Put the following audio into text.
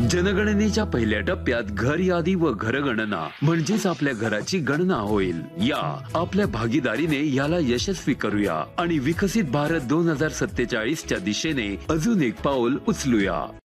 जनगणनेच्या पहिल्या टप्प्यात घर यादी व घरगणना म्हणजेच आपल्या घराची गणना होईल। या आपल्या भागीदारीने याला यशस्वी करूया आणि विकसित भारत 2047 च्या दिशेने अजून एक पाऊल उचलूया।